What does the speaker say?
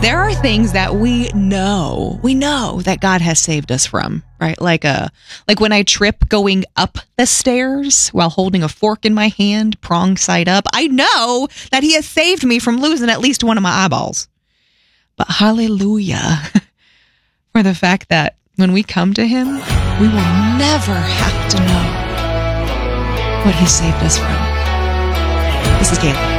There are things that we know that God has saved us from, right? Like when I trip going up the stairs while holding a fork in my hand, prong side up. I know that he has saved me from losing at least one of my eyeballs. But hallelujah for the fact that when we come to him, we will never have to know what he saved us from. This is Kayla.